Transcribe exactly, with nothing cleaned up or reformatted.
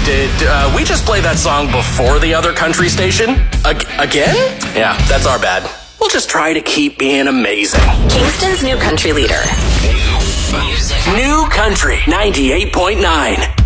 Did uh, we just play that song before the other country station? Ag- again? Yeah, that's our bad. We'll just try to keep being amazing. Kingston's new country leader. New Country ninety-eight point nine.